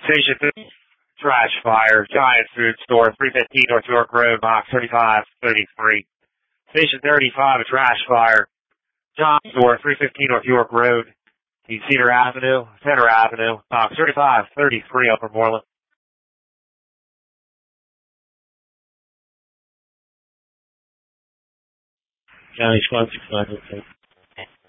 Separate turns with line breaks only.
Station 3, trash fire, Giant Food Store, 315 North York Road, box 3533. Station 35, a trash fire, Giant Store, 315 North York Road, Cedar Avenue, box 3533, Upper Moreland.
County Squad 65.